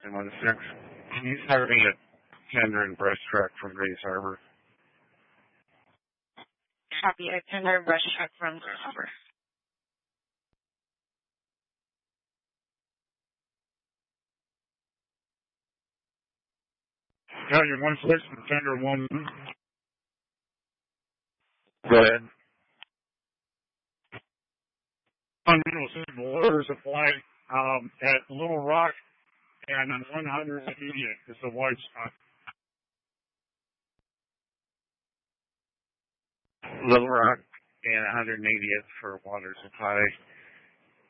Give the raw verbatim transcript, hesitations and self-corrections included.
and one six. He's having a tender and brush truck from Grays Harbor. Copy, a tender brush truck from Grays Harbor. Yeah, you're one six and tender one. Go ahead. On middle signal water supply um, at Little Rock and on one hundred eightieth is the white spot. Little Rock and one hundred eightieth for water supply.